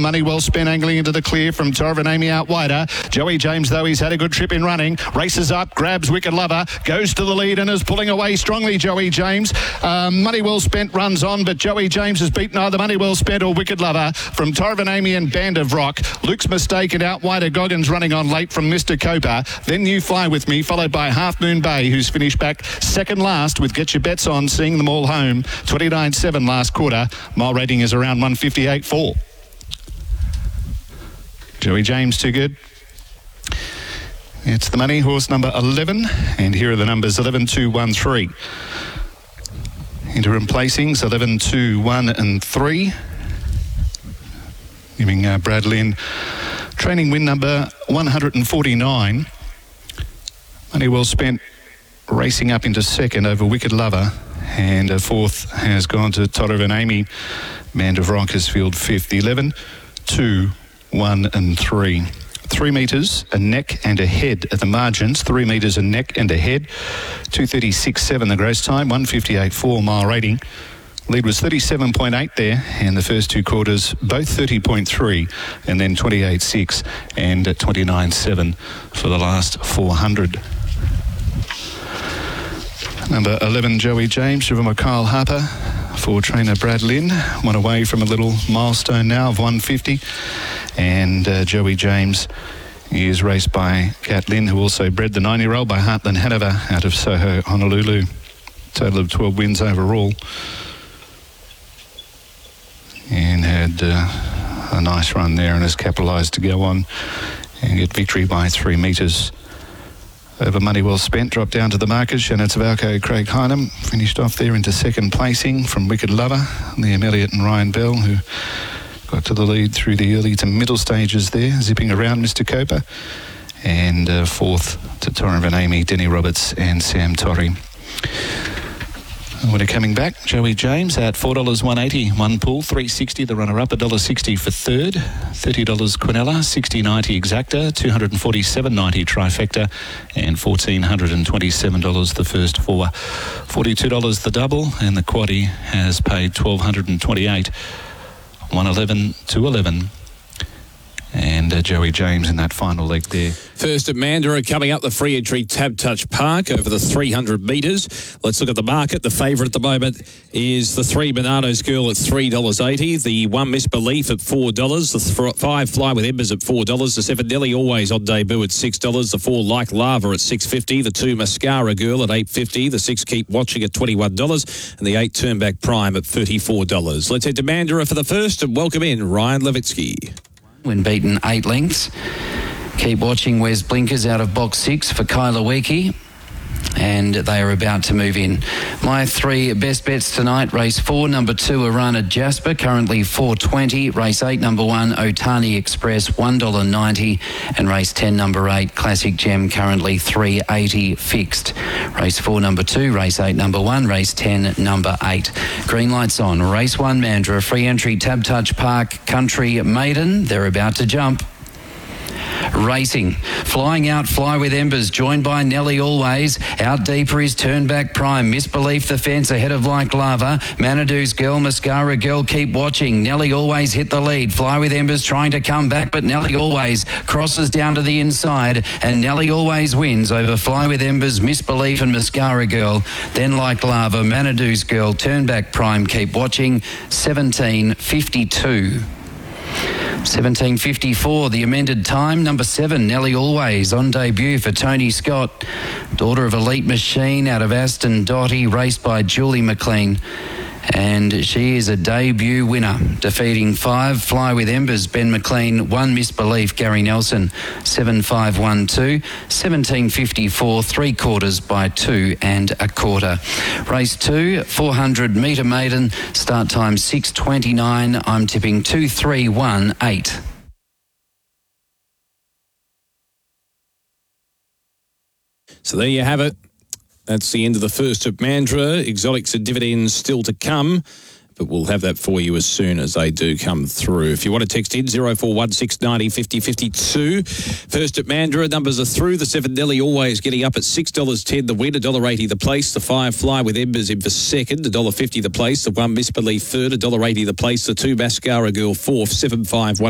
Money Well Spent angling into the clear from Torvin Amy out wider. Joey James, though, he's had a good trip in running. Races up, grabs Wicked Lover, goes to the lead and is pulling away strongly, Joey James. Money Well Spent runs on, but Joey James has beaten either Money Well Spent or Wicked Lover from Torvin Amy and Band of Rock. Luke's Mistaken out wider. Goggins running on late from Mr. Copa. Then You Fly With Me, followed by Half Moon Bay, who's finished back second last with Get Your Bets On, seeing them all home. 29.7 last quarter. Mile rating is around 158.4. Joey James, too good. It's the money, horse number 11, and here are the numbers 11, 2, 1, 3. Interim placings 11, 2, 1 and 3. Giving Brad Lynn training win number 149. Money Well Spent racing up into second over Wicked Lover, and a fourth has gone to Torvin Amy. Band of Rock has fielded fifth. 11, 2, 1 and 3. 3 metres, a neck and a head at the margins. 3 metres, a neck and a head. 2:36.7 the gross time. 158.4 mile rating. Lead was 37.8 there, and the first two quarters both 30.3, and then 28.6 and 29.7 for the last 400. Number 11, Joey James, driven by Kyle Harper for trainer Brad Lynn. One away from a little milestone now of 150. And Joey James is raced by Kat Lynn, who also bred the 9-year-old by Heartland Hanover out of Soho, Honolulu. Total of 12 wins overall. And had a nice run there and has capitalised to go on and get victory by 3 metres. Over Money Well Spent, dropped down to the markers. Shannon Tavauco, Craig Hynam finished off there into second placing from Wicked Lover. Liam Elliott and Ryan Bell, who got to the lead through the early to middle stages there, zipping around Mr. Copa. And fourth to Torvin Amy, Denny Roberts and Sam Torrey. When coming back, Joey James at $4.180, one pool, $3.60 the runner-up, $1.60 for third, $30 Quinella, $60.90 Exacta, $247.90 Trifecta, and $1,427 the first four. $42 the double, and the quaddie has paid $1,228, 111 to 11. And Joey James in that final leg there. First at Mandurah, coming up the free entry Tab Touch Park over the 300 metres. Let's look at the market. The favourite at the moment is the 3 Bananas Girl at $3.80. The 1 Misbelief at $4. The 5 Fly With Embers at $4. The 7 Nelly Always on debut at $6. The 4 Like Lava at $6.50. The 2 Mascara Girl at $8.50. The 6 Keep Watching at $21. And the 8 Turn Back Prime at $34. Let's head to Mandurah for the first and welcome in Ryan Levitsky. When beaten 8 lengths. Keep Watching Wes Blinkers out of box 6 for Kyla Weeke. And they are about to move in. My 3 best bets tonight. Race 4, number 2, Arana Jasper, currently $4.20. Race 8, number 1, Otani Express, $1.90. And race 10, number 8, Classic Gem, currently $3.80 fixed. Race 4, number 2, race 8, number 1, race 10, number 8. Green lights on. Race 1, Mandurah, free entry, Tab Touch Park, Country Maiden. They're about to jump. Racing. Flying Out, Fly With Embers, joined by Nelly Always. Out deeper is Turn Back Prime. Misbelief the fence ahead of Like Lava. Manidu's Girl, Mascara Girl, Keep Watching. Nelly Always hit the lead. Fly With Embers trying to come back, but Nelly Always crosses down to the inside, and Nelly Always wins over Fly With Embers, Misbelief and Mascara Girl. Then Like Lava, Manidu's Girl, Turn Back Prime, Keep Watching. 17.52. 17.54, the amended time. Number 7, Nelly Always, on debut for Tony Scott. Daughter of Elite Machine out of Aston Dotty, raced by Julie McLean. And she is a debut winner, defeating 5 Fly With Embers, Ben McLean, 1 Misbelief, Gary Nelson, 7.512, 17.54, 3 quarters by 2 1/4. Race 2, 400 metre maiden, start time 6.29. I'm tipping 2.318. So there you have it. That's the end of the first at Mandurah. Exotics and dividends still to come, but we'll have that for you as soon as they do come through. If you want to text in, 0416 90 50 52. First at Mandurah, numbers are through. The 7 Nelly Always getting up at $6.10 the win, $1.80 the place. The 5 Fly With Embers in for second, $1.50 the place. The 1 Misbelief third, $1.80 the place. The 2 Mascara Girl fourth, 7.51.